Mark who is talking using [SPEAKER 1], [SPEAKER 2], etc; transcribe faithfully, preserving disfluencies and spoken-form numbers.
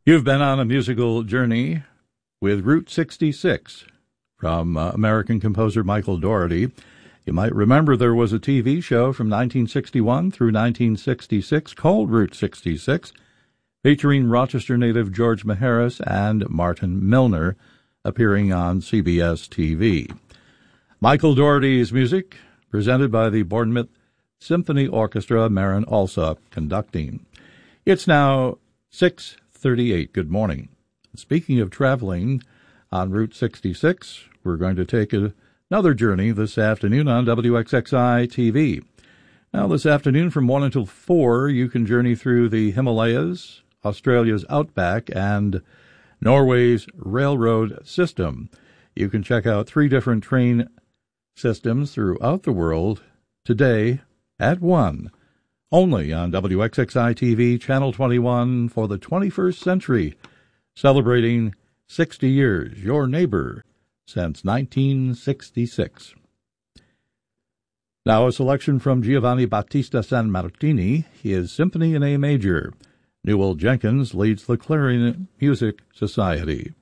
[SPEAKER 1] You've been on a musical journey with Route sixty-six from uh, American composer Michael Dougherty. You might remember there was a T V show from nineteen sixty-one through nineteen sixty-six called Route sixty-six, featuring Rochester native George Maharis and Martin Milner, appearing on C B S T V. Michael Dougherty's music, presented by the Bournemouth Symphony Orchestra, Marin Alsop conducting. It's now six thirty-eight. Good morning. Speaking of traveling on Route sixty-six, we're going to take a, another journey this afternoon on W X X I T V. Now, this afternoon from one until four, you can journey through the Himalayas, Australia's outback, and Norway's railroad system. You can check out three different train systems throughout the world today at one. Only on W X X I T V, Channel twenty-one, for the twenty-first century, celebrating sixty years, your neighbor, since nineteen sixty-six. Now a selection from Giovanni Battista Sanmartini, his Symphony in A Major. Newell Jenkins leads the Clarion Music Society.